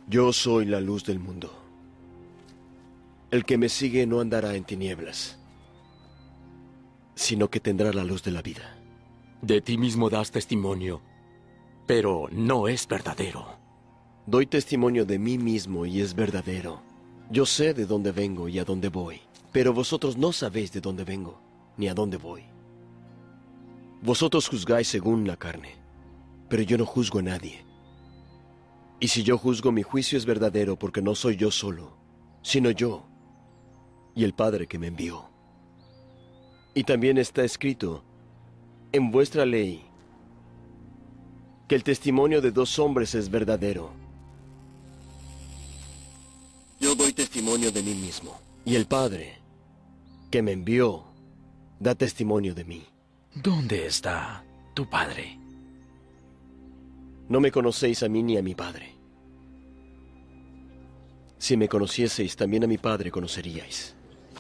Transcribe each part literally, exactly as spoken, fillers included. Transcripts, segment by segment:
Yo soy la luz del mundo. El que me sigue no andará en tinieblas, sino que tendrá la luz de la vida. De ti mismo das testimonio, pero no es verdadero. Doy testimonio de mí mismo y es verdadero. Yo sé de dónde vengo y a dónde voy, pero vosotros no sabéis de dónde vengo ni a dónde voy. Vosotros juzgáis según la carne, pero yo no juzgo a nadie. Y si yo juzgo, mi juicio es verdadero, porque no soy yo solo, sino yo y el Padre que me envió. Y también está escrito en vuestra ley que el testimonio de dos hombres es verdadero. Yo doy testimonio de mí mismo, y el Padre que me envió da testimonio de mí. ¿Dónde está tu padre? No me conocéis a mí ni a mi Padre. Si me conocieseis, también a mi Padre conoceríais.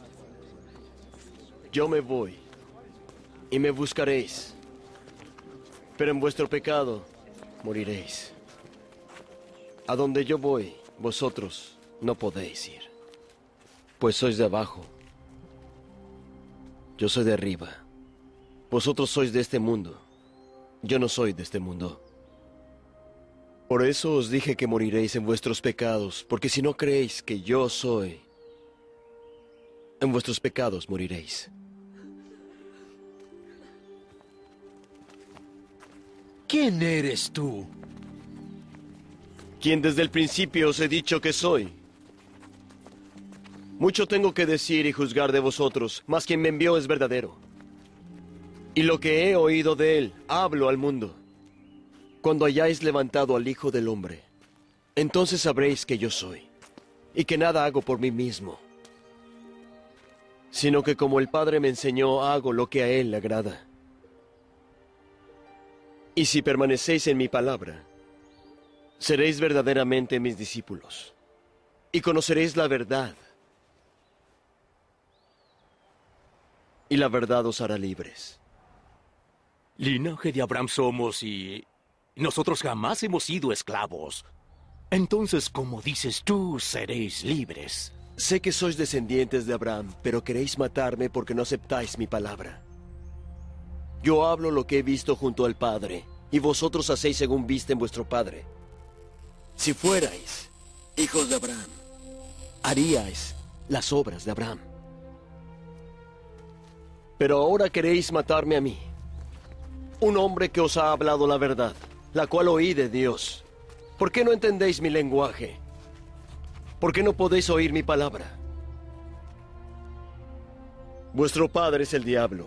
Yo me voy, y me buscaréis, pero en vuestro pecado moriréis. A donde yo voy, vosotros no podéis ir, pues sois de abajo. Yo soy de arriba. Vosotros sois de este mundo. Yo no soy de este mundo. Por eso os dije que moriréis en vuestros pecados, porque si no creéis que yo soy, en vuestros pecados moriréis. ¿Quién eres tú? Quien desde el principio os he dicho que soy. Mucho tengo que decir y juzgar de vosotros, mas quien me envió es verdadero. Y lo que he oído de él, hablo al mundo. Cuando hayáis levantado al Hijo del Hombre, entonces sabréis que yo soy, y que nada hago por mí mismo, sino que como el Padre me enseñó, hago lo que a él le agrada. Y si permanecéis en mi palabra, seréis verdaderamente mis discípulos, y conoceréis la verdad, y la verdad os hará libres. Linaje de Abraham somos y nosotros jamás hemos sido esclavos. Entonces, como dices tú, seréis libres. Sé que sois descendientes de Abraham, pero queréis matarme porque no aceptáis mi palabra. Yo hablo lo que he visto junto al Padre, y vosotros hacéis según viste en vuestro Padre. Si fuerais hijos de Abraham, haríais las obras de Abraham. Pero ahora queréis matarme a mí, un hombre que os ha hablado la verdad, la cual oí de Dios. ¿Por qué no entendéis mi lenguaje? ¿Por qué no podéis oír mi palabra? Vuestro padre es el diablo.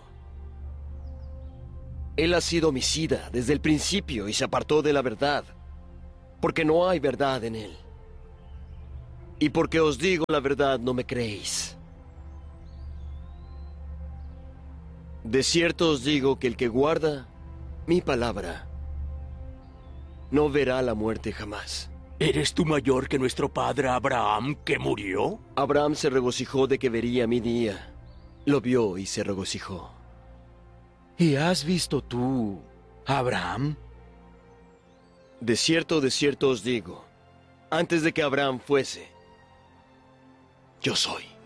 Él ha sido homicida desde el principio y se apartó de la verdad, porque no hay verdad en él. Y porque os digo la verdad, no me creéis. De cierto os digo que el que guarda mi palabra no verá la muerte jamás. ¿Eres tú mayor que nuestro padre Abraham, que murió? Abraham se regocijó de que vería mi día. Lo vio y se regocijó. ¿Y has visto tú, Abraham? De cierto, de cierto os digo, antes de que Abraham fuese, yo soy.